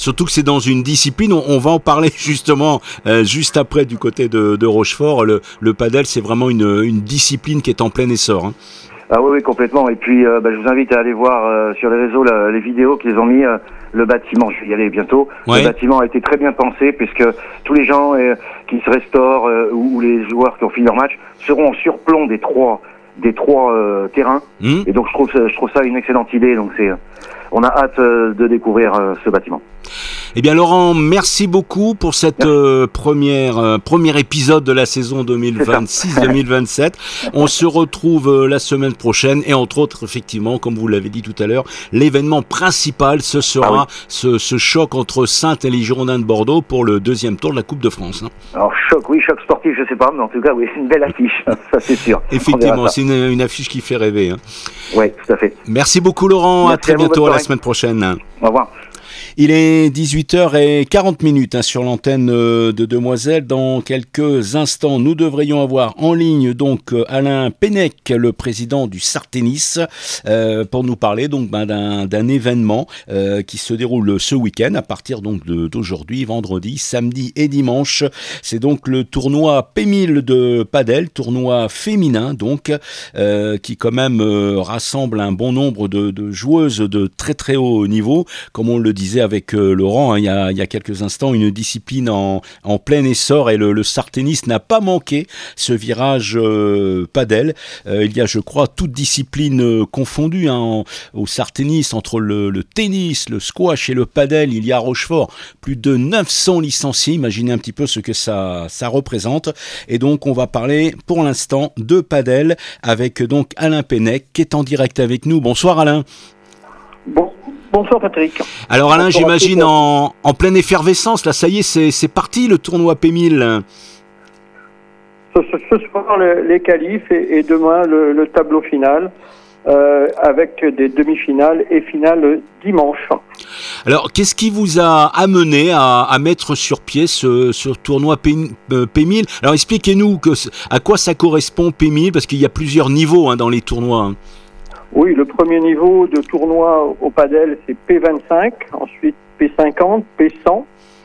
surtout que c'est dans une discipline, on va en parler justement juste après du côté de Rochefort. Le padel, c'est vraiment une discipline qui est en plein essor. Hein. Ah oui, complètement. Et puis, je vous invite à aller voir sur les réseaux les vidéos qu'ils ont mis. Le bâtiment, je vais y aller bientôt. Ouais. Le bâtiment a été très bien pensé puisque tous les gens qui se restaurent ou les joueurs qui ont fini leur match seront en surplomb des trois terrains. Et donc je trouve ça une excellente idée. Donc on a hâte de découvrir ce bâtiment. Eh bien Laurent, merci beaucoup pour cette premier épisode de la saison 2026-2027. On se retrouve la semaine prochaine et entre autres, effectivement, comme vous l'avez dit tout à l'heure, l'événement principal, ce sera ce choc entre Saintes et les Girondins de Bordeaux pour le deuxième tour de la Coupe de France. Hein. Alors choc sportif, je sais pas, mais en tout cas, oui, c'est une belle affiche, ça c'est sûr. Effectivement, c'est une affiche qui fait rêver. Hein. Oui, tout à fait. Merci beaucoup Laurent, à très bientôt, à la semaine prochaine. Au revoir. Il est 18h40 sur l'antenne de Demoiselle. Dans quelques instants, nous devrions avoir en ligne donc Alain Pennec, le président du Sartennis, pour nous parler donc d'un événement qui se déroule ce week-end à partir donc d'aujourd'hui, vendredi, samedi et dimanche. C'est donc le tournoi P1000 de padel, tournoi féminin donc, qui quand même rassemble un bon nombre de joueuses de très très haut niveau, comme on le disait avec Laurent, hein, il y a quelques instants, une discipline en plein essor et le Sartennis n'a pas manqué ce virage padel. Il y a, je crois, toute discipline confondue au Sartennis, entre le tennis, le squash et le padel. Il y a à Rochefort plus de 900 licenciés. Imaginez un petit peu ce que ça représente. Et donc, on va parler pour l'instant de padel avec donc Alain Pennec qui est en direct avec nous. Bonsoir Alain. Bonsoir Patrick. Alors Alain, j'imagine en pleine effervescence, là ça y est, c'est parti le tournoi P1000. Ce soir les qualifs et demain le tableau final avec des demi-finales et finales dimanche. Alors qu'est-ce qui vous a amené à mettre sur pied ce tournoi P1000 ? Alors expliquez-nous à quoi ça correspond P1000 parce qu'il y a plusieurs niveaux dans les tournois. Hein. Oui, le premier niveau de tournoi au padel, c'est P25, ensuite P50, P100,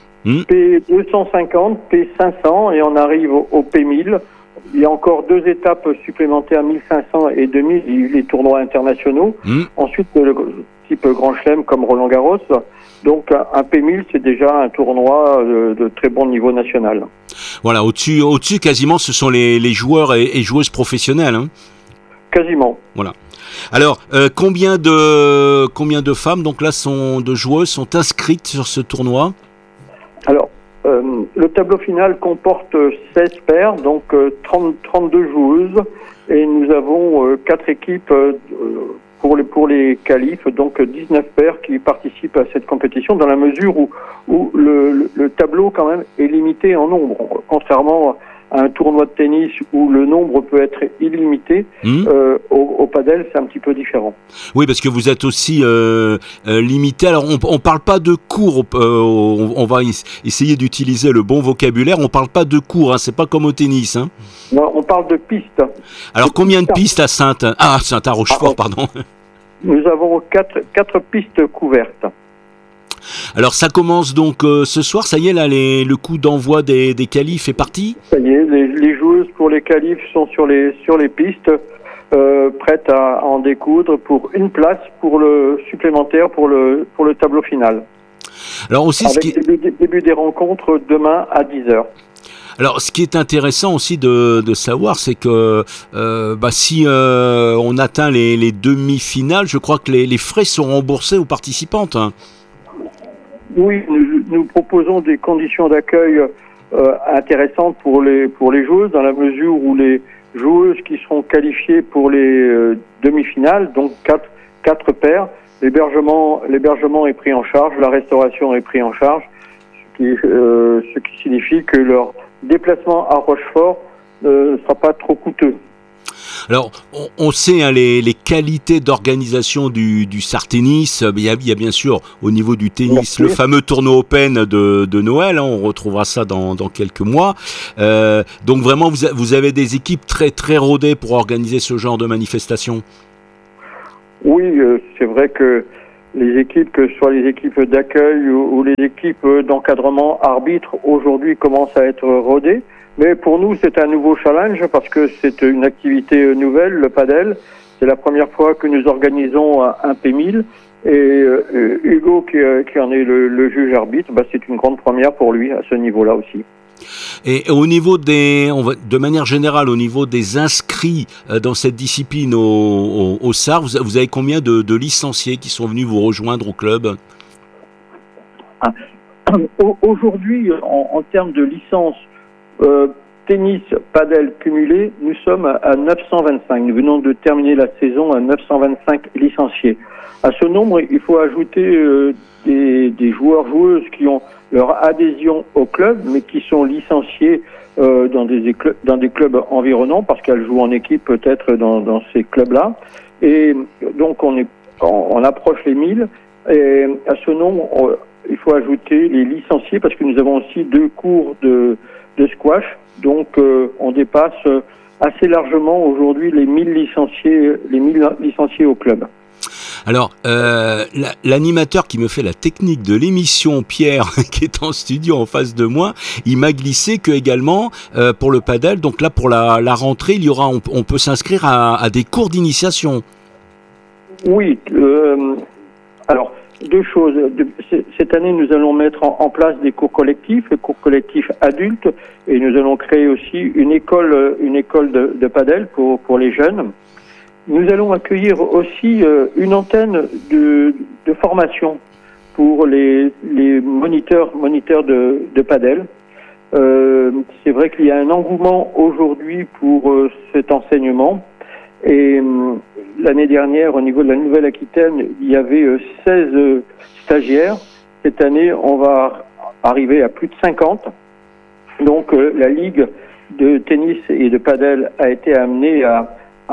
P250, P500, et on arrive au P1000. Il y a encore 2 étapes supplémentaires, 1500 et 2000, les tournois internationaux. Ensuite, le type Grand Chelem comme Roland-Garros. Donc, un P1000, c'est déjà un tournoi de très bon niveau national. Voilà, au-dessus quasiment, ce sont les joueurs et joueuses professionnels. Hein. Quasiment. Voilà. Alors, combien de femmes, donc là, de joueuses sont inscrites sur ce tournoi ? Alors, le tableau final comporte 16 paires, donc 32 joueuses, et nous avons 4 équipes pour les qualifs, donc 19 paires qui participent à cette compétition, dans la mesure où le tableau, quand même, est limité en nombre, contrairement à un tournoi de tennis où le nombre peut être illimité, au padel, c'est un petit peu différent. Oui, parce que vous êtes aussi limité. Alors, on parle pas de cours, on va essayer d'utiliser le bon vocabulaire, on parle pas de cours, hein, c'est pas comme au tennis. Hein. Non, on parle de pistes. Alors, combien de pistes à Saintes ? Ah, Saintes à Rochefort, pardon. Nous avons 4 pistes couvertes. Alors ça commence donc ce soir, ça y est là, le coup d'envoi des qualifs est parti ? Ça y est, les joueuses pour les qualifs sont sur les pistes, prêtes à en découdre pour une place pour le supplémentaire pour le tableau final. Alors aussi, début des rencontres demain à 10h. Alors, ce qui est intéressant aussi de savoir, c'est que si on atteint les demi-finales, je crois que les frais sont remboursés aux participantes. Hein. Oui, nous proposons des conditions d'accueil intéressantes pour les joueuses, dans la mesure où les joueuses qui seront qualifiées pour les demi-finales, donc 4 paires, l'hébergement est pris en charge, la restauration est pris en charge, ce qui signifie que leur déplacement à Rochefort ne sera pas trop coûteux. Alors, on sait les qualités d'organisation du Sartennis. Il y a bien sûr au niveau du tennis le fameux tournoi Open de Noël. Hein, on retrouvera ça dans quelques mois. Donc vraiment, vous avez des équipes très très rodées pour organiser ce genre de manifestation. Oui, c'est vrai que les équipes, que ce soit les équipes d'accueil ou les équipes d'encadrement arbitre, aujourd'hui commencent à être rodées. Mais pour nous, c'est un nouveau challenge parce que c'est une activité nouvelle, le padel. C'est la première fois que nous organisons un P1000. Et Hugo, qui en est le juge arbitre, c'est une grande première pour lui à ce niveau-là aussi. Et au niveau de manière générale, au niveau des inscrits dans cette discipline au SAR, vous avez combien de licenciés qui sont venus vous rejoindre au club ? Aujourd'hui, en termes de licence tennis, padel cumulé, nous sommes à 925. Nous venons de terminer la saison à 925 licenciés. À ce nombre, il faut ajouter des joueurs-joueuses qui ont leur adhésion au club, mais qui sont licenciés dans des clubs environnants, parce qu'elles jouent en équipe peut-être dans ces clubs-là. Et donc on approche les 1000. Et à ce nombre, il faut ajouter les licenciés, parce que nous avons aussi 2 cours de squash. Donc on dépasse assez largement aujourd'hui les 1000 licenciés au club. Alors, l'animateur qui me fait la technique de l'émission, Pierre, qui est en studio en face de moi, il m'a glissé que également pour le padel, donc là pour la rentrée, il y aura, on peut s'inscrire à des cours d'initiation. Oui, alors 2 choses. Cette année, nous allons mettre en place des cours collectifs adultes, et nous allons créer aussi une école de padel pour les jeunes. Nous allons accueillir aussi une antenne de formation pour les moniteurs de padel. C'est vrai qu'il y a un engouement aujourd'hui pour cet enseignement. Et l'année dernière, au niveau de la Nouvelle-Aquitaine, il y avait 16 stagiaires. Cette année, on va arriver à plus de 50. Donc la Ligue de tennis et de padel a été amenée à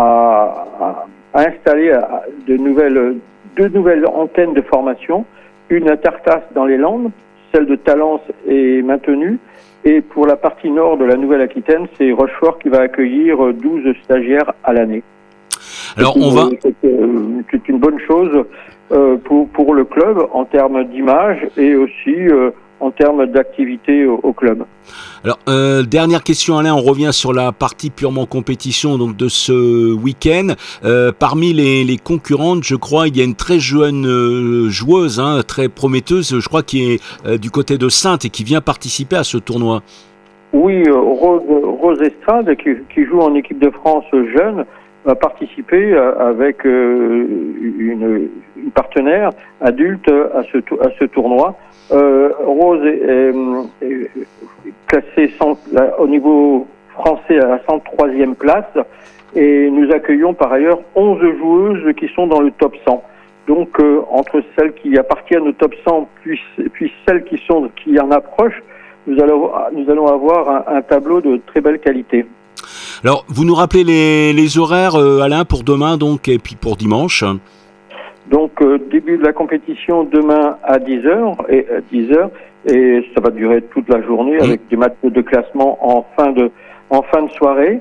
installer deux nouvelles antennes de formation, une à Tartas dans les Landes, celle de Talence est maintenue, et pour la partie nord de la Nouvelle-Aquitaine, c'est Rochefort qui va accueillir 12 stagiaires à l'année. Alors c'est une bonne chose pour le club en termes d'image et aussi en termes d'activité au club. Alors, dernière question, Alain, on revient sur la partie purement compétition donc de ce week-end. Parmi les concurrentes, je crois, il y a une très jeune joueuse, très prometteuse, je crois, qui est du côté de Saintes et qui vient participer à ce tournoi. Oui, Rose Estrade, qui joue en équipe de France jeune, va participer avec une partenaire adulte à ce tournoi. Rose est classée au niveau français à la 103e place, et nous accueillons par ailleurs 11 joueuses qui sont dans le top 100. Donc entre celles qui appartiennent au top 100 puis celles qui en approchent, nous allons avoir un tableau de très belle qualité. Alors, vous nous rappelez les horaires, Alain, pour demain donc, et puis pour dimanche? Donc, début de la compétition demain à 10h, et ça va durer toute la journée avec des matchs de classement en fin de soirée.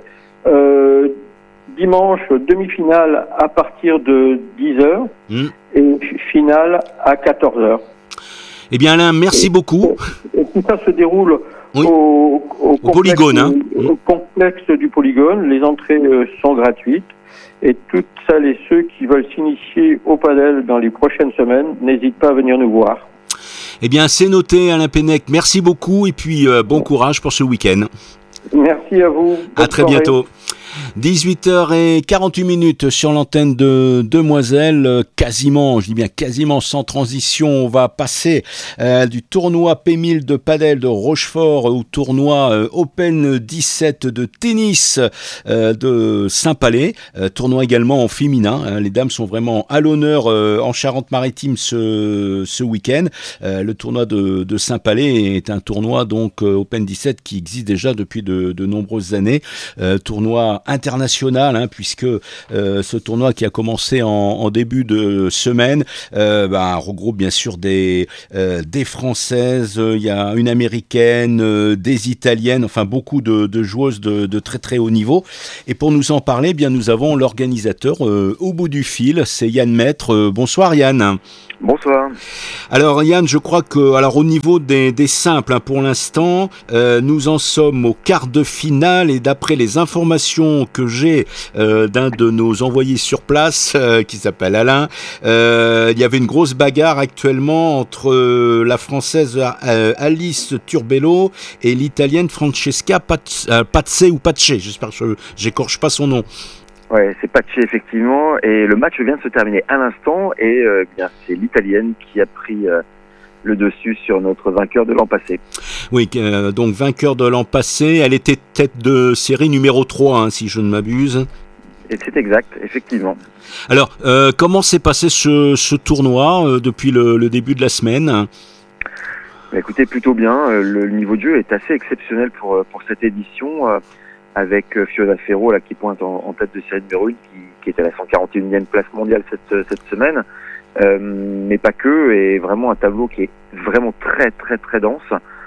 Dimanche, demi-finale à partir de 10h et finale à 14h. Eh bien, Alain, merci beaucoup. Et tout ça se déroule au polygone. Au complexe du polygone. Les entrées sont gratuites. Et toutes celles et ceux qui veulent s'initier au padel dans les prochaines semaines, n'hésitent pas à venir nous voir. Eh bien, c'est noté, Alain Pennec. Merci beaucoup et puis bon courage pour ce week-end. Merci à vous. À très bientôt. 18h48 sur l'antenne de Demoiselle, quasiment, je dis bien quasiment sans transition, on va passer du tournoi P1000 de padel de Rochefort au tournoi Open 17 de tennis de Saint-Palais, tournoi également en féminin, les dames sont vraiment à l'honneur en Charente-Maritime ce week-end. Le tournoi de Saint-Palais est un tournoi donc Open 17 qui existe déjà depuis de nombreuses années, tournoi international, puisque ce tournoi qui a commencé en début de semaine regroupe bien sûr des Françaises, il y a une Américaine, des Italiennes, enfin beaucoup de joueuses de très très haut niveau. Et pour nous en parler, nous avons l'organisateur au bout du fil, c'est Yann Maître. Bonsoir Yann. Bonsoir. Alors Yann, je crois que au niveau des simples, pour l'instant, nous en sommes au quart de finale et d'après les informations que j'ai d'un de nos envoyés sur place, qui s'appelle Alain, il y avait une grosse bagarre actuellement entre la française Alice Turbello et l'italienne Francesca Pace ou Pace, j'espère que j'écorche pas son nom. Ouais, c'est Pace effectivement, et le match vient de se terminer à l'instant, et bien c'est l'italienne qui a pris le dessus sur notre vainqueur de l'an passé. Oui, donc vainqueur de l'an passé, elle était tête de série numéro 3, si je ne m'abuse. Et c'est exact, effectivement. Alors, comment s'est passé ce tournoi depuis le début de la semaine ? Écoutez, plutôt bien, le niveau de jeu est assez exceptionnel pour cette édition. Avec Fiona Ferro là, qui pointe en tête de série numéro 1, qui est à la 141e place mondiale cette semaine, mais pas que, et vraiment un tableau qui est vraiment très très très dense.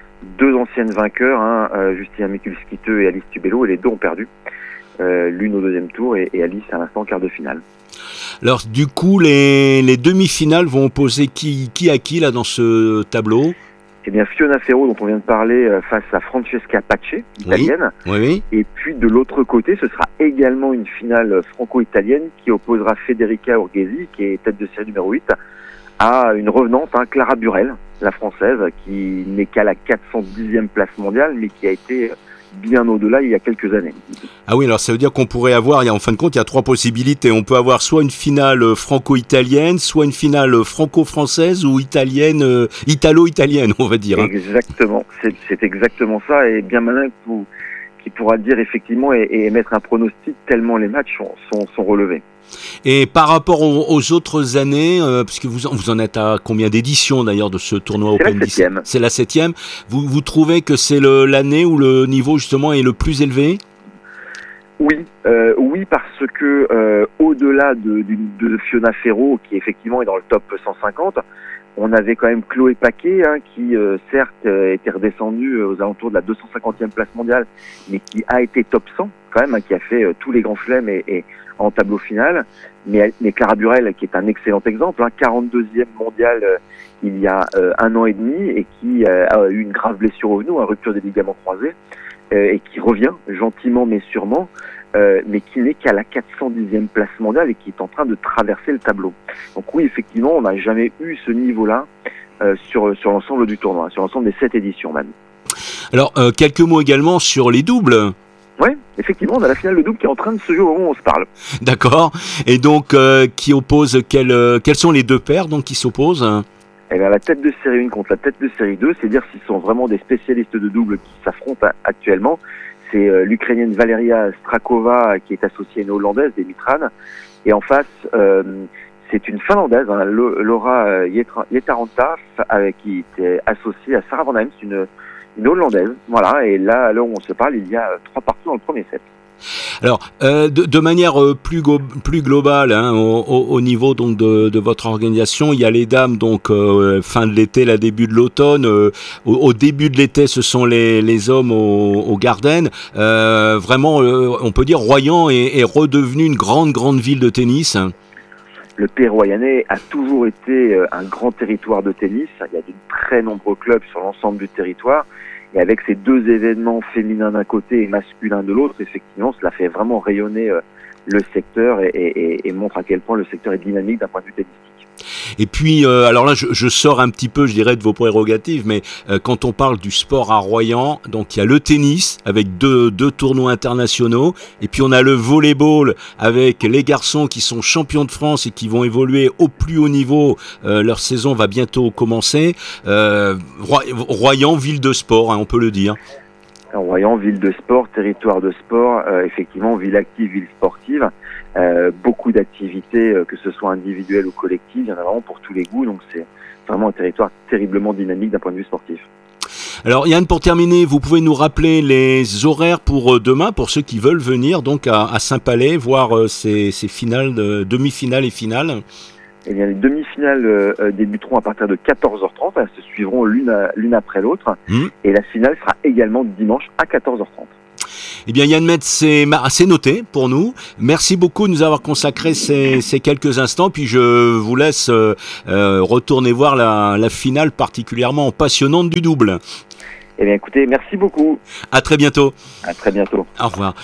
2 anciennes vainqueurs, Justina Mikulskiteux et Alice Turbello, et les deux ont perdu, l'une au 2e tour et Alice à l'instant en quart de finale. Alors du coup, les demi-finales vont opposer qui à qui là dans ce tableau ? Eh bien, Fiona Ferro, dont on vient de parler, face à Francesca Pace, italienne. Oui. Et puis, de l'autre côté, ce sera également une finale franco-italienne qui opposera Federica Urgesi, qui est tête de série numéro 8, à une revenante, Clara Burel, la française, qui n'est qu'à la 410e place mondiale, mais qui a été bien au-delà il y a quelques années. Ah oui, alors ça veut dire qu'on pourrait avoir, en fin de compte, il y a 3 possibilités. On peut avoir soit une finale franco-italienne, soit une finale franco-française ou italo-italienne, on va dire. Exactement, c'est exactement ça, et bien malin qui pourra dire effectivement et émettre un pronostic tellement les matchs sont relevés. Et par rapport aux autres années, puisque vous en êtes à combien d'éditions d'ailleurs de ce tournoi Open 10 ? C'est la 7e. Vous trouvez que c'est l'année où le niveau justement est le plus élevé ? Oui, parce que au-delà de Fiona Ferro, qui effectivement est dans le top 150, on avait quand même Chloé Paquet, qui certes était redescendue aux alentours de la 250e place mondiale, mais qui a été top 100 quand même, qui a fait tous les grands chelems et en tableau final. Mais Clara Burel, qui est un excellent exemple, 42e mondiale il y a 1 an et demi, et qui a eu une grave blessure au genou, rupture des ligaments croisés, et qui revient gentiment mais sûrement, mais qui n'est qu'à la 410e place mondiale et qui est en train de traverser le tableau. Donc oui, effectivement, on n'a jamais eu ce niveau-là sur l'ensemble du tournoi, sur l'ensemble des 7 éditions même. Alors, quelques mots également sur les doubles. Oui, effectivement, on a la finale de double qui est en train de se jouer au moment où on se parle. D'accord. Et donc, qui oppose quelles sont les 2 paires donc, qui s'opposent ? Eh bien, la tête de série 1 contre la tête de série 2, c'est dire s'ils sont vraiment des spécialistes de double qui s'affrontent actuellement. C'est l'Ukrainienne Valeria Strakova qui est associée à une Hollandaise, des Mitran. Et en face, c'est une Finlandaise, Laura Jetaranta, qui était associée à Sarah Van Heems, une Hollandaise. Voilà, et là où on se parle, il y a 3 parties dans le premier set. Alors, de manière plus globale, au niveau donc de votre organisation, il y a les dames donc fin de l'été, début de l'automne. Au début de l'été, ce sont les hommes au Garden. Vraiment, on peut dire Royan est redevenu une grande ville de tennis. Le Pays royannais a toujours été un grand territoire de tennis. Il y a de très nombreux clubs sur l'ensemble du territoire. Et avec ces 2 événements féminins d'un côté et masculins de l'autre, effectivement, cela fait vraiment rayonner le secteur et montre à quel point le secteur est dynamique d'un point de vue tennistique. Et puis, alors là, je sors un petit peu, je dirais, de vos prérogatives, mais quand on parle du sport à Royan, donc il y a le tennis avec deux tournois internationaux, et puis on a le volleyball avec les garçons qui sont champions de France et qui vont évoluer au plus haut niveau. Leur saison va bientôt commencer. Royan, ville de sport, on peut le dire. Royan, ville de sport, territoire de sport, effectivement, ville active, ville sportive. Beaucoup d'activités, que ce soit individuelles ou collectives, il y en a vraiment pour tous les goûts, donc c'est vraiment un territoire terriblement dynamique d'un point de vue sportif. Alors Yann, pour terminer, vous pouvez nous rappeler les horaires pour demain, pour ceux qui veulent venir donc à Saint-Palais, voir ces finales, demi-finales et finales. Eh bien, les demi-finales débuteront à partir de 14h30, elles se suivront l'une après l'autre, et la finale sera également dimanche à 14h30. Eh bien, Yann Metz, c'est noté pour nous. Merci beaucoup de nous avoir consacré ces quelques instants. Puis je vous laisse retourner voir la finale particulièrement passionnante du double. Eh bien, écoutez, merci beaucoup. À très bientôt. À très bientôt. Au revoir.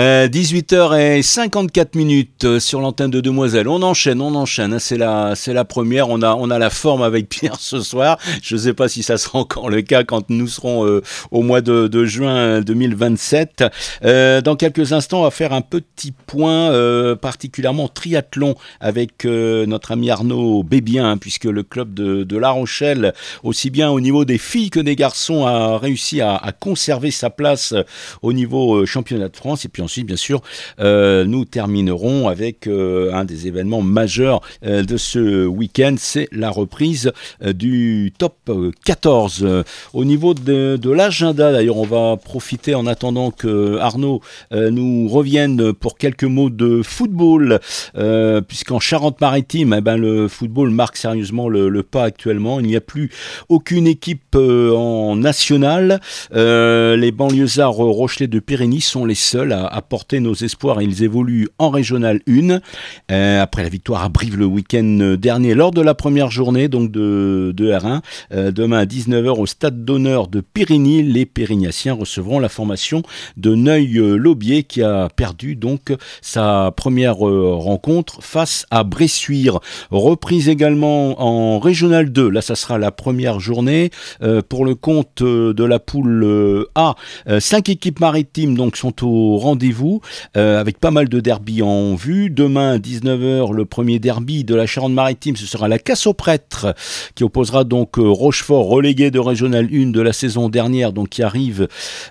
18h54 sur l'antenne de Demoiselle. On enchaîne. C'est la première. On a la forme avec Pierre ce soir. Je ne sais pas si ça sera encore le cas quand nous serons au mois de juin 2027. Dans quelques instants, on va faire un petit point particulièrement triathlon avec notre ami Arnaud Bébien, puisque le club de La Rochelle, aussi bien au niveau des filles que des garçons, a réussi à conserver sa place au niveau championnat de France. Et puis ensuite, bien sûr, nous terminerons avec un des événements majeurs de ce week-end, c'est la reprise du top 14. Au niveau de l'agenda, d'ailleurs, on va profiter en attendant que Arnaud nous revienne pour quelques mots de football, puisqu'en Charente-Maritime, le football marque sérieusement le pas actuellement. Il n'y a plus aucune équipe en national. Les banlieusards rochelais de Pyrénées sont les seuls à porter nos espoirs. Ils évoluent en Régional 1 après la victoire à Brive le week-end dernier lors de la première journée donc de R1. Demain à 19h au stade d'honneur de Pyrénées, les Pérignatiens recevront la formation de Neuil-Laubier qui a perdu donc sa première rencontre face à Bressuire. Reprise également en Régional 2. Là, ça sera la première journée pour le compte de la poule A. 5 équipes maritimes donc sont au rendez-vous avec pas mal de derbies en vue. Demain à 19h, le premier derby de la Charente-Maritime, ce sera la Casse aux Prêtres qui opposera donc Rochefort, relégué de Régional 1 de la saison dernière, donc qui arrive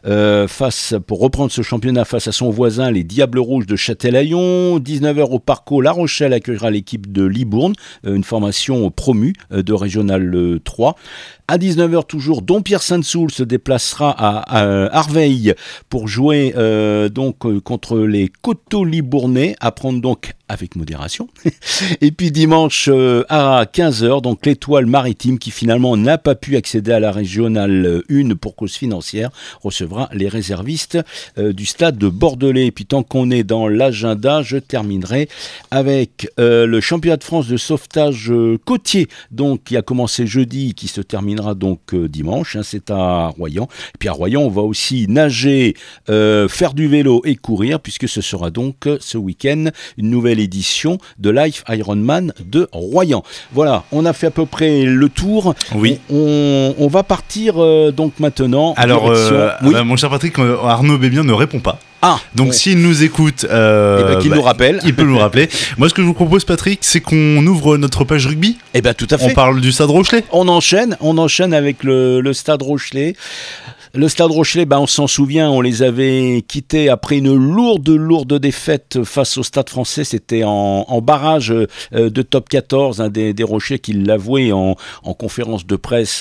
pour reprendre ce championnat face à son voisin, les Diables Rouges de Châtelaillon. 19h au Parco, La Rochelle accueillera l'équipe de Libourne, une formation promue de Régional 3. À 19h toujours, Dompierre-Sainte-Soule se déplacera à Arveil pour jouer contre les Coteaux Libournais, à prendre donc avec modération. Et puis dimanche à 15h, donc l'Étoile Maritime qui finalement n'a pas pu accéder à la Régionale 1 pour cause financière, recevra les réservistes du stade de Bordelais. Et puis tant qu'on est dans l'agenda, je terminerai avec le championnat de France de sauvetage côtier, donc qui a commencé jeudi, qui se terminera donc dimanche, c'est à Royan. Et puis à Royan, on va aussi nager, faire du vélo et courir, puisque ce sera donc ce week-end une nouvelle édition de Life Ironman de Royan. Voilà, on a fait à peu près le tour. Oui. On va partir donc maintenant. Alors, oui. Mon cher Patrick, Arnaud Bébien ne répond pas. Donc s'il nous écoute, qu'il nous rappelle. Il peut nous rappeler. Moi, ce que je vous propose, Patrick, c'est qu'on ouvre notre page rugby. Tout à fait. On parle du Stade Rochelais. On enchaîne avec le Stade Rochelais. Le Stade Rochelais, on s'en souvient, on les avait quittés après une lourde défaite face au Stade français. C'était en barrage de top 14, des Rochelais qui l'avouaient en conférence de presse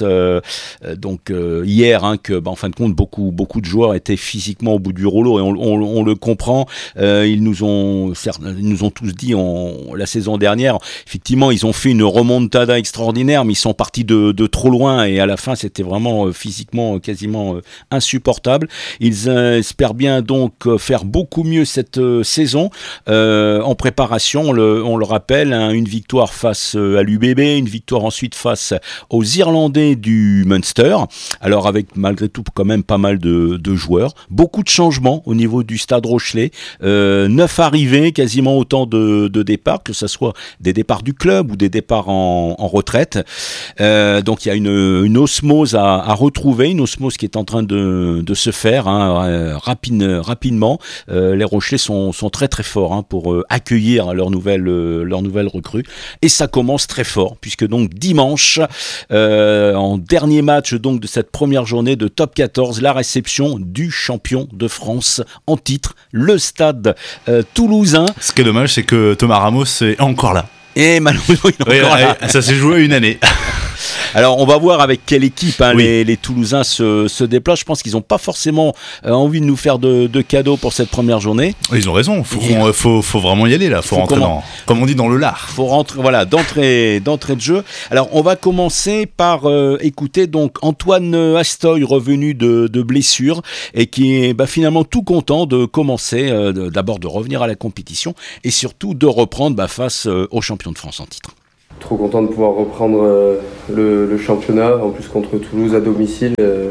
hier, que en fin de compte beaucoup de joueurs étaient physiquement au bout du rouleau, et on le comprend. Ils nous ont tous dit la saison dernière, effectivement, ils ont fait une remontada extraordinaire, mais ils sont partis de trop loin, et à la fin, c'était vraiment physiquement quasiment insupportable. Ils espèrent bien donc faire beaucoup mieux cette saison. En préparation, on le rappelle, une victoire face à l'UBB, une victoire ensuite face aux Irlandais du Munster. Alors avec malgré tout quand même pas mal de joueurs, beaucoup de changements au niveau du Stade Rochelais, 9 arrivées, quasiment autant de départs, que ce soit des départs du club ou des départs en retraite. Donc il y a une osmose à retrouver, une osmose qui est en train de se faire rapidement. Les Rochelais sont très très forts pour accueillir leur nouvelle recrue, et ça commence très fort puisque donc dimanche, en dernier match donc de cette première journée de top 14, la réception du champion de France en titre, le Stade toulousain. Ce qui est dommage, c'est que Thomas Ramos est encore là. Et malheureusement, il est encore là. Ça s'est joué une année. Alors, on va voir avec quelle équipe les Toulousains se déplacent. Je pense qu'ils n'ont pas forcément envie de nous faire de cadeaux pour cette première journée. Ils ont raison. Faut vraiment y aller là. Faut rentrer comme on dit, dans le lard. Faut rentrer, d'entrée de jeu. Alors, on va commencer par écouter donc Antoine Astoy, revenu de blessure et qui est finalement tout content de commencer, d'abord de revenir à la compétition et surtout de reprendre face aux champions de France en titre. Trop content de pouvoir reprendre le championnat, en plus contre Toulouse à domicile.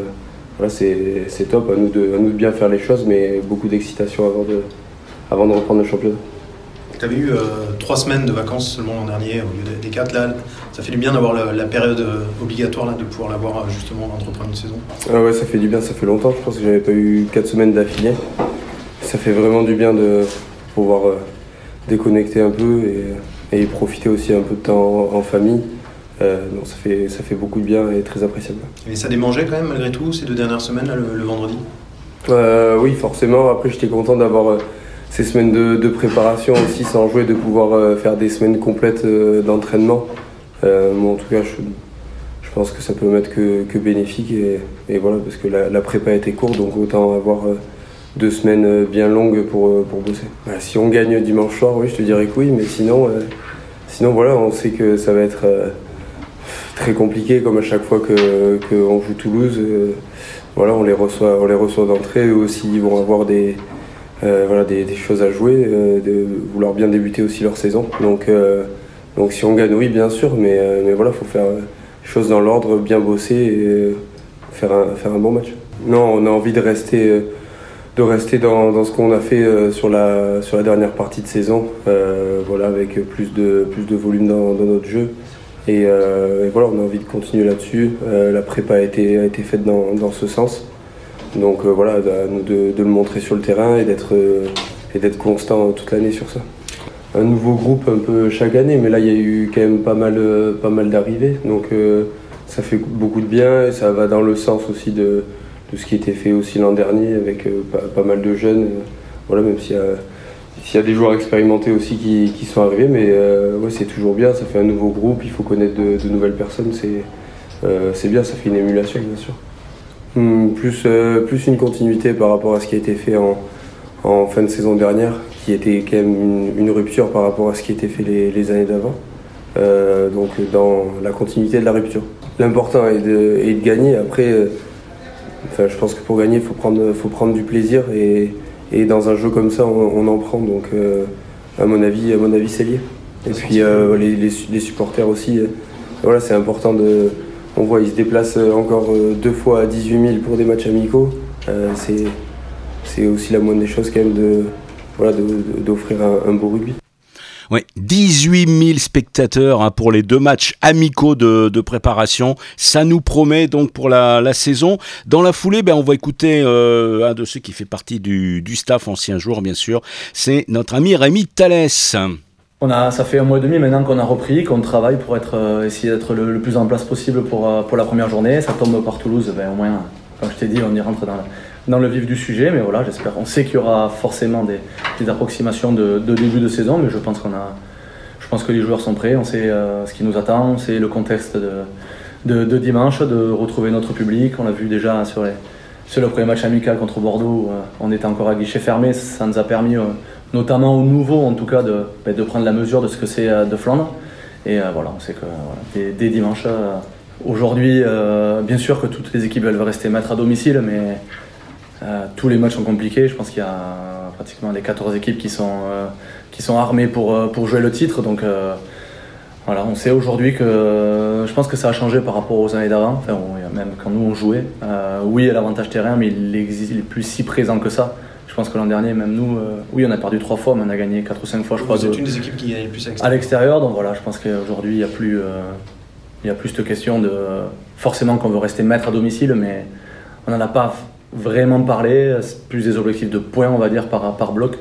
C'est top, à nous de bien faire les choses, mais beaucoup d'excitation avant de reprendre le championnat. Tu avais eu 3 semaines de vacances seulement l'an dernier au lieu des 4. Là, ça fait du bien d'avoir la période obligatoire, là, de pouvoir l'avoir justement avant de reprendre une saison. Ouais, ça fait du bien, ça fait longtemps. Je pense que j'avais pas eu 4 semaines d'affilée. Ça fait vraiment du bien de pouvoir déconnecter un peu et profiter aussi un peu de temps en famille. Donc ça fait beaucoup de bien et très appréciable. Et ça démangeait quand même malgré tout ces 2 dernières semaines, là, le vendredi? Oui, forcément. Après, j'étais content d'avoir ces semaines de préparation aussi sans jouer, de pouvoir faire des semaines complètes d'entraînement. Moi, en tout cas, je pense que ça peut m'être que bénéfique et voilà, parce que la prépa était courte, donc autant avoir 2 semaines bien longues pour bosser. Si on gagne dimanche soir, oui, je te dirais que oui, mais sinon voilà, on sait que ça va être très compliqué, comme à chaque fois qu'on joue Toulouse. Voilà, on les reçoit d'entrée. Eux aussi, ils vont avoir des choses à jouer, de vouloir bien débuter aussi leur saison. Donc si on gagne, oui, bien sûr, mais voilà, faut faire les choses dans l'ordre, bien bosser et faire un bon match. Non, on a envie de rester dans ce qu'on a fait sur la dernière partie de saison, avec plus de volume dans notre jeu. Et voilà, on a envie de continuer là-dessus. La prépa a été faite dans ce sens. Donc à nous de le montrer sur le terrain et d'être constant toute l'année sur ça. Un nouveau groupe un peu chaque année, mais là il y a eu quand même pas mal d'arrivées. Donc ça fait beaucoup de bien et ça va dans le sens aussi de ce qui était fait aussi l'an dernier avec pas mal de jeunes. Même s'il y a des joueurs expérimentés aussi qui sont arrivés, mais c'est toujours bien, ça fait un nouveau groupe, il faut connaître de nouvelles personnes, c'est bien, ça fait une émulation bien sûr. Plus une continuité par rapport à ce qui a été fait en fin de saison dernière, qui était quand même une rupture par rapport à ce qui a été fait les années d'avant. Donc dans la continuité de la rupture. L'important est de gagner. Après, je pense que pour gagner, il faut prendre du plaisir et dans un jeu comme ça, on en prend. Donc à mon avis, c'est lié. Et puis les supporters aussi. C'est important de. On voit, ils se déplacent encore 2 fois à 18 000 pour des matchs amicaux. C'est aussi la moindre des choses quand même d'offrir un beau rugby. Oui, 18 000 spectateurs pour les 2 matchs amicaux de préparation. Ça nous promet donc pour la saison. Dans la foulée, on va écouter un de ceux qui fait partie du staff, ancien joueur bien sûr. C'est notre ami Rémi Thalès. Ça fait 1 mois et demi maintenant qu'on a repris, qu'on travaille pour essayer d'être le plus en place possible pour la première journée. Ça tombe par Toulouse, au moins, comme je t'ai dit, on y rentre dans le vif du sujet. Mais voilà, j'espère. On sait qu'il y aura forcément des approximations de début de saison, mais je pense que les joueurs sont prêts. On sait ce qui nous attend, on sait le contexte de dimanche, de retrouver notre public. On l'a vu déjà sur le premier match amical contre Bordeaux. On était encore à guichet fermé. Ça nous a permis, notamment aux nouveaux en tout cas, de prendre la mesure de ce que c'est de Flandre. Et on sait que dès dimanche, aujourd'hui, bien sûr que toutes les équipes veulent rester maîtres à domicile, mais tous les matchs sont compliqués. Je pense qu'il y a pratiquement les 14 équipes qui sont armées pour jouer le titre. Donc on sait aujourd'hui que je pense que ça a changé par rapport aux années d'avant, même quand nous on jouait. Oui, il y a l'avantage terrain, mais il est plus si présent que ça. Je pense que l'an dernier, même nous, on a perdu 3 fois, mais on a gagné 4 ou 5 fois, je crois. Vous êtes une des équipes qui gagne le plus à l'extérieur. Donc je pense qu'aujourd'hui, il y a plus de question de forcément qu'on veut rester maître à domicile, mais on n'en a pas vraiment parlé. C'est plus des objectifs de points, on va dire, par bloc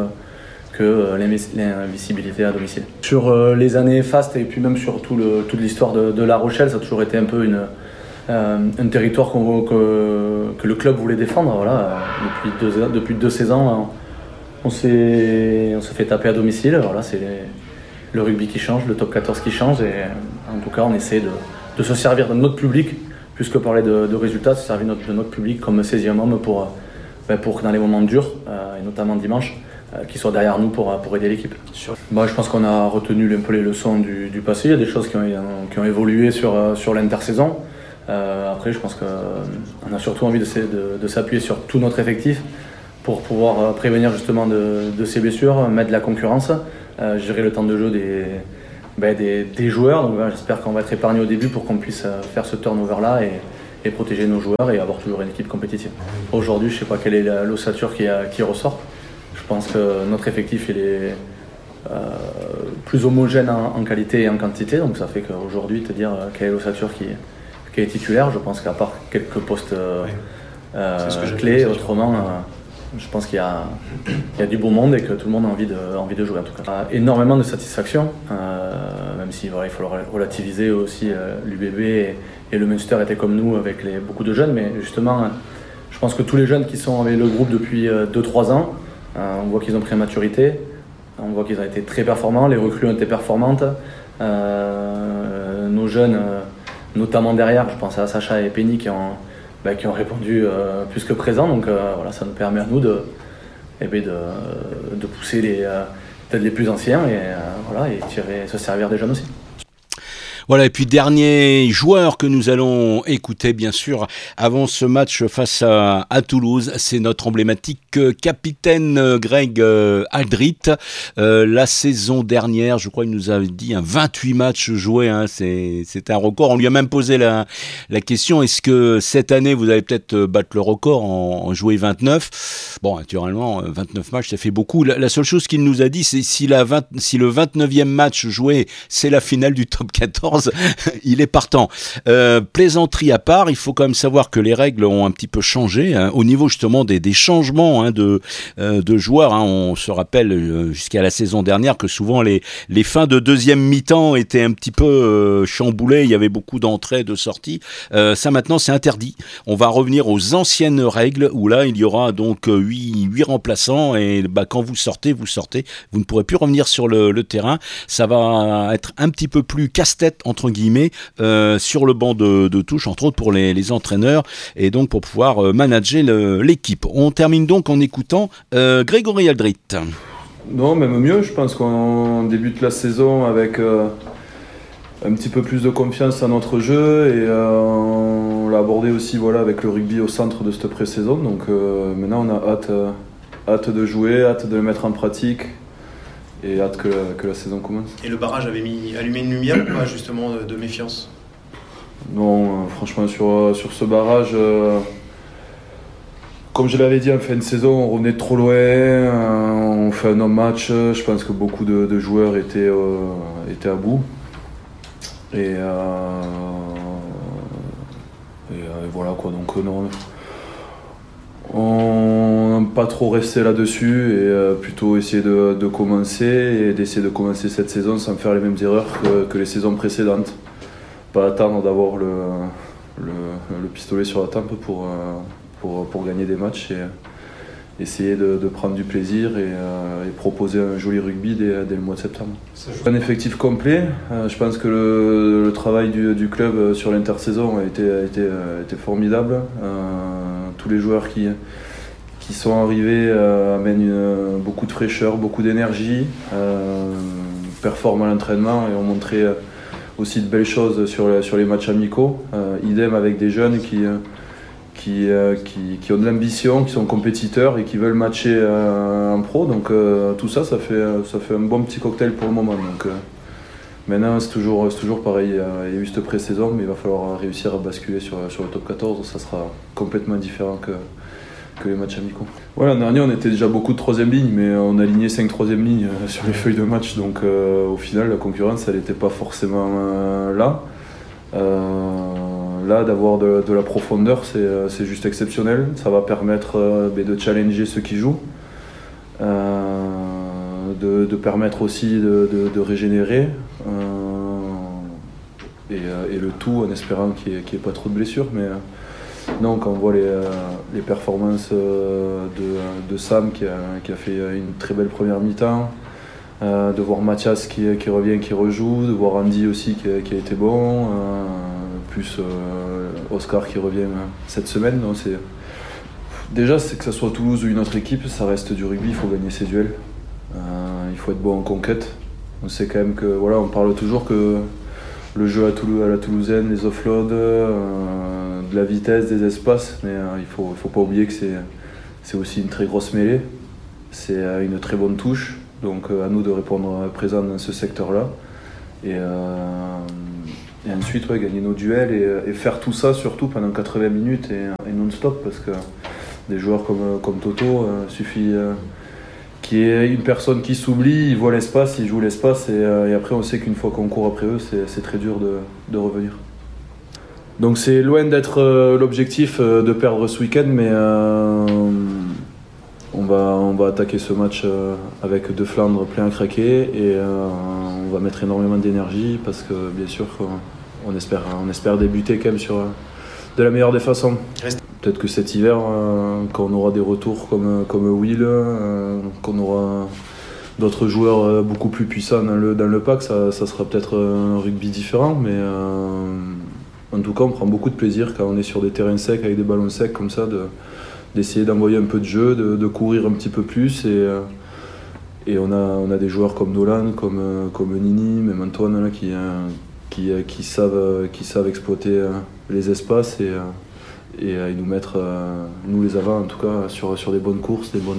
que l'invisibilité à domicile. Sur les années fastes et puis même sur toute l'histoire de La Rochelle, ça a toujours été un peu un territoire que le club voulait défendre. Depuis 2 saisons, on s'est fait taper à domicile. C'est le rugby qui change, le top 14 qui change, et en tout cas on essaie se servir de notre public, plus que parler de résultats, se servir de notre public comme 16e homme pour que dans les moments durs, et notamment dimanche, qu'ils soient derrière nous pour aider l'équipe. Je pense qu'on a retenu un peu les leçons du passé. Il y a des choses qui ont évolué sur l'intersaison. Après, je pense qu'on a surtout envie de s'appuyer sur tout notre effectif pour pouvoir prévenir justement de ces blessures, mettre de la concurrence, gérer le temps de jeu des joueurs. Donc j'espère qu'on va être épargné au début pour qu'on puisse faire ce turnover-là et protéger nos joueurs et avoir toujours une équipe compétitive. Aujourd'hui, je ne sais pas quelle est l'ossature qui ressort. Je pense que notre effectif il est plus homogène en qualité et en quantité. Donc ça fait qu'aujourd'hui, te dire quelle est l'ossature qui est titulaire, je pense qu'à part quelques postes clés, autrement, je pense qu'il y a du beau monde et que tout le monde a envie de jouer en tout cas. Énormément de satisfaction, même si il faut le relativiser aussi. L'UBB et le Munster étaient comme nous avec beaucoup de jeunes, mais justement, je pense que tous les jeunes qui sont avec le groupe depuis 2-3 ans, on voit qu'ils ont pris en maturité, on voit qu'ils ont été très performants, les recrues ont été performantes. Nos jeunes, notamment derrière, je pense à Sacha et Penny qui ont répondu plus que présent. Donc ça nous permet à nous de pousser peut-être les plus anciens et se servir des jeunes aussi. Voilà, et puis dernier joueur que nous allons écouter bien sûr avant ce match face à Toulouse, c'est notre emblématique capitaine Greg Alldritt. La saison dernière, je crois qu'il nous avait dit 28 matchs joués, c'est un record. On lui a même posé la question, est-ce que cette année vous allez peut-être battre le record en jouer 29 ? Bon, naturellement, 29 matchs, ça fait beaucoup. La seule chose qu'il nous a dit, c'est si le 29e match joué, c'est la finale du top 14, il est partant. Plaisanterie à part, il faut quand même savoir que les règles ont un petit peu changé au niveau justement des changements de joueurs. On se rappelle jusqu'à la saison dernière que souvent les fins de deuxième mi-temps étaient un petit peu chamboulées, il y avait beaucoup d'entrées, de sorties. Ça maintenant c'est interdit. On va revenir aux anciennes règles où là il y aura donc 8 remplaçants et quand vous sortez, vous ne pourrez plus revenir sur le terrain. Ça va être un petit peu plus casse-tête entre guillemets sur le banc de touche, entre autres pour les entraîneurs et donc pour pouvoir manager l'équipe. On termine donc en écoutant Grégory Alldritt. Non, même mieux, je pense qu'on débute la saison avec un petit peu plus de confiance à notre jeu et on l'a abordé aussi avec le rugby au centre de cette pré-saison. Donc maintenant on a hâte de jouer, hâte de le mettre en pratique et hâte que la saison commence. Et le barrage avait allumé une lumière ou pas justement de méfiance ? Non, franchement sur ce barrage, comme je l'avais dit en fin de saison, on revenait de trop loin, on fait un non-match, je pense que beaucoup de joueurs étaient à bout. Et voilà quoi, donc non, on n'a pas trop resté là-dessus et plutôt essayer de commencer et d'essayer de commencer cette saison sans faire les mêmes erreurs que les saisons précédentes. Pas attendre d'avoir le pistolet sur la tempe pour gagner des matchs et essayer de prendre du plaisir et proposer un joli rugby dès le mois de septembre. Un effectif complet, je pense que le travail du club sur l'intersaison a été formidable. Tous les joueurs qui sont arrivés amènent beaucoup de fraîcheur, beaucoup d'énergie, performent à l'entraînement et ont montré aussi de belles choses sur les matchs amicaux. Idem avec des jeunes qui ont de l'ambition, qui sont compétiteurs et qui veulent matcher en pro. Donc tout ça fait un bon petit cocktail pour le moment. Donc maintenant c'est toujours pareil, il y a eu cette pré-saison, mais il va falloir réussir à basculer sur le top 14. Ça sera complètement différent que les matchs amicaux. L'an dernier on était déjà beaucoup de troisième ligne, mais on a aligné 5 troisième lignes sur les feuilles de match. Donc au final la concurrence elle n'était pas forcément là. Là, d'avoir de la profondeur, c'est juste exceptionnel. Ça va permettre de challenger ceux qui jouent, de permettre aussi de régénérer, et le tout en espérant qu'il n'y ait pas trop de blessures. Mais non, quand on voit les performances de Sam qui a fait une très belle première mi-temps, de voir Mathias qui revient, qui rejoue, de voir Andy aussi qui a été bon, plus Oscar qui revient cette semaine. Donc déjà, c'est que ça soit Toulouse ou une autre équipe, ça reste du rugby, il faut gagner ses duels. Il faut être bon en conquête. On sait quand même que, voilà, on parle toujours que le jeu à la toulousaine, les offloads, de la vitesse, des espaces, mais il faut pas oublier que c'est aussi une très grosse mêlée. C'est une très bonne touche, donc à nous de répondre présent dans ce secteur-là. Et ensuite, gagner nos duels et faire tout ça surtout pendant 80 minutes et non-stop, parce que des joueurs comme Toto, suffit qu'il y ait une personne qui s'oublie, il voit l'espace, il joue l'espace, et après on sait qu'une fois qu'on court après eux, c'est très dur de revenir. Donc c'est loin d'être l'objectif de perdre ce week-end, mais on va attaquer ce match avec de Flandre plein à craquer, et on va mettre énormément d'énergie, parce que bien sûr on espère débuter quand même de la meilleure des façons. Peut-être que cet hiver, quand on aura des retours comme Will, qu'on aura d'autres joueurs beaucoup plus puissants dans le pack, ça sera peut-être un rugby différent, mais en tout cas on prend beaucoup de plaisir quand on est sur des terrains secs avec des ballons secs comme ça, d'essayer d'envoyer un peu de jeu, de courir un petit peu plus, et on a des joueurs comme Nolan, comme Nini, même Antoine là, qui savent exploiter les espaces et nous mettre, nous les avants en tout cas, sur des bonnes courses, des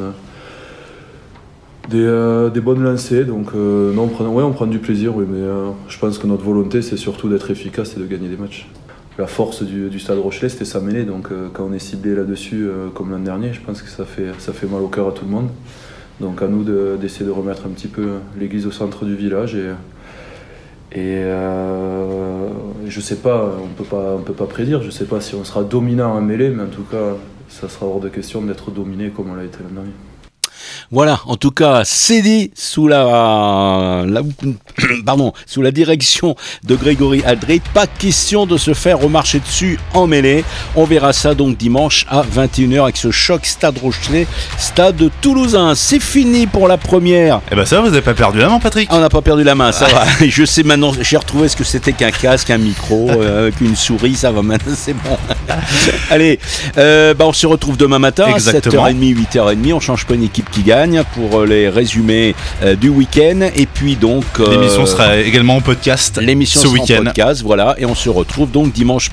bonnes lancées. Donc non, on prend du plaisir, oui, mais je pense que notre volonté c'est surtout d'être efficace et de gagner des matchs. La force du Stade Rochelais, c'était sa mêlée, donc quand on est ciblé là-dessus comme l'an dernier, je pense que ça fait mal au cœur à tout le monde. Donc à nous d'essayer de remettre un petit peu l'église au centre du village, et je sais pas, on peut pas prédire, je sais pas si on sera dominant en mêlée, mais en tout cas ça sera hors de question d'être dominé comme on l'a été l'an dernier. Voilà, en tout cas, c'est dit sous la direction de Grégory Aldrit. Pas question de se faire remarcher dessus en mêlée. On verra ça donc dimanche à 21h avec ce choc Stade Rochelais, Stade Toulousain. C'est fini pour la première. Eh ben ça, vous n'avez pas perdu la main, Patrick? On n'a pas perdu la main, ça va. Je sais maintenant, j'ai retrouvé ce que c'était qu'un casque, un micro, qu'une souris, ça va maintenant, c'est bon. Allez, on se retrouve demain matin à 7h30, 8h30. On change pas une équipe qui gagne pour les résumés du week-end, et puis donc l'émission sera également en podcast l'émission ce sera week-end. En podcast, voilà, et on se retrouve donc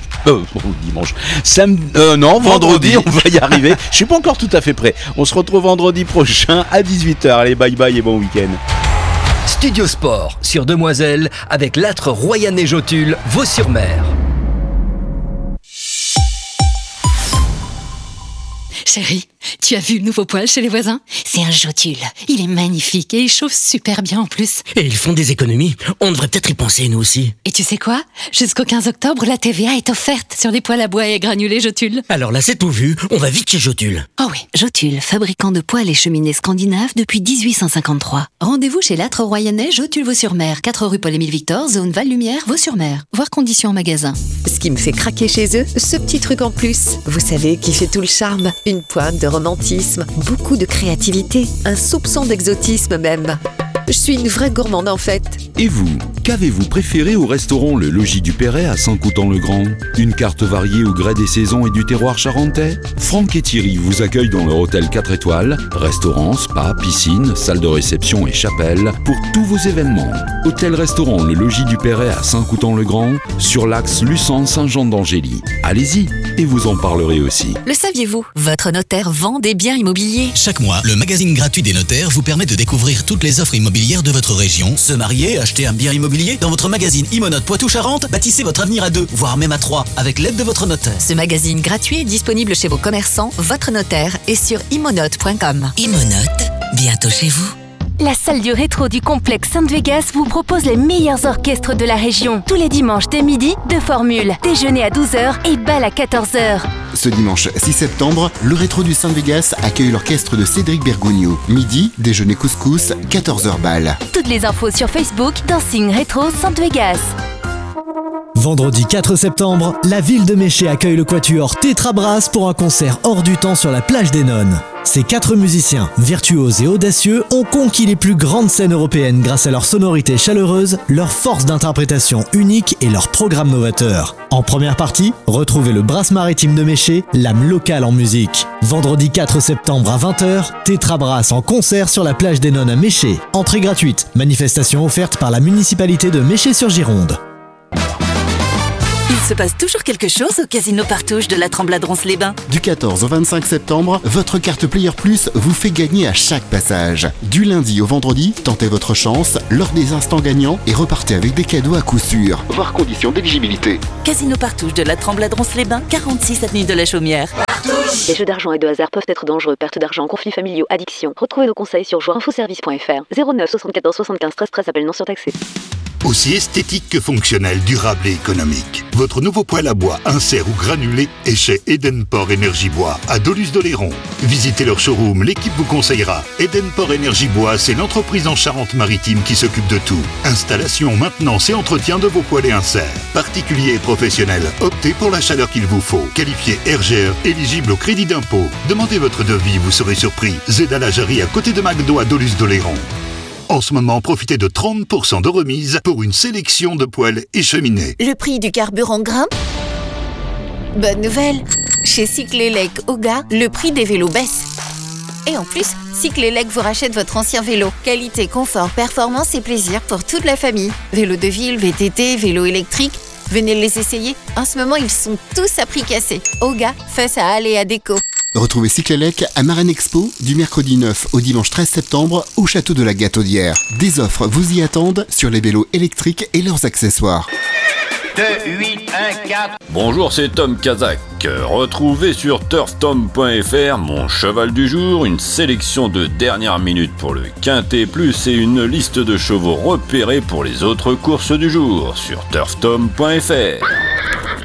vendredi, on va y arriver. Je suis pas encore tout à fait prêt. On se retrouve vendredi prochain à 18h. Allez, bye bye et bon week-end. Studio Sport sur Demoiselle avec l'âtre Royanais-Jotule Vaux-sur-Mer. Chérie, tu as vu le nouveau poêle chez les voisins? C'est un Jotule. Il est magnifique et il chauffe super bien en plus. Et ils font des économies. On devrait peut-être y penser nous aussi. Et tu sais quoi? Jusqu'au 15 octobre, la TVA est offerte sur les poêles à bois et granulés Jotule. Alors là, c'est tout vu. On va vite chez Jotule. Oh oui, Jotule, fabricant de poêles et cheminées scandinaves depuis 1853. Rendez-vous chez l'âtre Royanais Jotule Vaux-sur-Mer, 4 rue Paul-Émile Victor, zone Val-Lumière, Vaux-sur-Mer. Voir conditions en magasin. Ce qui me fait craquer chez eux, ce petit truc en plus. Vous savez, qui fait tout le charme. Une pointe de romantisme, beaucoup de créativité, un soupçon d'exotisme même. Je suis une vraie gourmande en fait. Et vous, qu'avez-vous préféré au restaurant Le Logis du Perret à Saint-Coutan-le-Grand? Une carte variée au gré des saisons et du terroir charentais? Franck et Thierry vous accueillent dans leur hôtel 4 étoiles, restaurant, spa, piscine, salle de réception et chapelle pour tous vos événements. Hôtel-restaurant Le Logis du Perret à Saint-Coutan-le-Grand, sur l'axe Luçon-Saint-Jean-d'Angély. Allez-y, et vous en parlerez aussi. Le saviez-vous? Votre notaire vend des biens immobiliers. Chaque mois, le magazine gratuit des notaires vous permet de découvrir toutes les offres immobilières de votre région. Se marier, acheter un bien immobilier. Dans votre magazine Imonote Poitou-Charentes, bâtissez votre avenir à 2, voire même à 3, avec l'aide de votre notaire. Ce magazine gratuit est disponible chez vos commerçants, votre notaire et sur imonote.com. Imonote, bientôt chez vous. La salle du rétro du complexe Sainte-Végas vous propose les meilleurs orchestres de la région. Tous les dimanches dès midi, 2 formules. Déjeuner à 12h et bal à 14h. Ce dimanche 6 septembre, le rétro du Sainte-Végas accueille l'orchestre de Cédric Bergogneau. Midi, déjeuner couscous, 14h bal. Toutes les infos sur Facebook, Dancing Rétro Sainte-Végas. Vendredi 4 septembre, la ville de Méché accueille le quatuor Tétra Brass pour un concert hors du temps sur la plage des Nonnes. Ces 4 musiciens, virtuoses et audacieux, ont conquis les plus grandes scènes européennes grâce à leur sonorité chaleureuse, leur force d'interprétation unique et leur programme novateur. En première partie, retrouvez le Brass Maritime de Méché, l'âme locale en musique. Vendredi 4 septembre à 20h, Tétra Brass en concert sur la plage des Nonnes à Méché. Entrée gratuite, manifestation offerte par la municipalité de Méché-sur-Gironde. Il se passe toujours quelque chose au Casino Partouche de la Tremblade-Ronce-les-Bains. Du 14 au 25 septembre, votre carte Player Plus vous fait gagner à chaque passage. Du lundi au vendredi, tentez votre chance lors des instants gagnants et repartez avec des cadeaux à coup sûr. Voir conditions d'éligibilité. Casino Partouche de la Tremblade-Ronce-les-Bains, 46 avenue de la Chaumière. Les jeux d'argent et de hasard peuvent être dangereux. Perte d'argent, conflits familiaux, addiction. Retrouvez nos conseils sur joueurinfoservice.fr. 09 74 75 13 13, appel non surtaxé. Aussi esthétique que fonctionnel, durable et économique. Votre nouveau poêle à bois, insert ou granulé est chez Edenport Énergie Bois, à Doluce-d'Oléron. Visitez leur showroom, l'équipe vous conseillera. Edenport Énergie Bois, c'est l'entreprise en Charente-Maritime qui s'occupe de tout. Installation, maintenance et entretien de vos poêles et inserts. Particuliers et professionnels, optez pour la chaleur qu'il vous faut. Qualifié RGR, éligible au crédit d'impôt. Demandez votre devis, vous serez surpris. Zeda la Jarry à côté de McDo à Doluce-d'Oléron. En ce moment, profitez de 30% de remise pour une sélection de poêles et cheminées. Le prix du carburant grimpe. Bonne nouvelle, chez Cyclélec Oga, le prix des vélos baisse. Et en plus, Cyclélec vous rachète votre ancien vélo. Qualité, confort, performance et plaisir pour toute la famille. Vélo de ville, VTT, vélo électrique, venez les essayer. En ce moment, ils sont tous à prix cassé. Oga, face à Aléa Déco. Retrouvez Cyclélec à Marraine Expo du mercredi 9 au dimanche 13 septembre au château de la Gataudière. Des offres vous y attendent sur les vélos électriques et leurs accessoires. 2, 8, 1, 4. Bonjour, c'est Tom Kazak. Retrouvez sur turftom.fr mon cheval du jour, une sélection de dernière minute pour le Quintet Plus et une liste de chevaux repérés pour les autres courses du jour sur turftom.fr.